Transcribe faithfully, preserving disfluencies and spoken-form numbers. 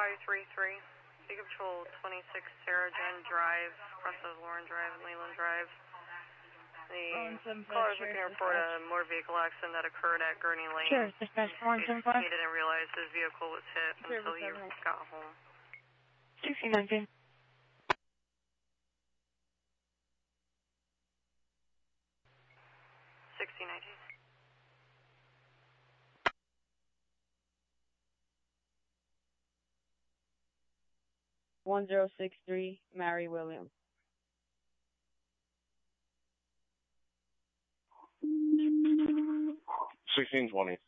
five three three. Vehicle Patrol twenty-six Sarah Jen Drive, across of Lauren Drive and Leland Drive. The caller is looking to report a motor vehicle accident that occurred at Gurney Lane. Sure, dispatch one seven five. He didn't realize his vehicle was hit until you got home. sixty nineteen. sixty nineteen. one zero six three, Mary Williams. sixteen twenty.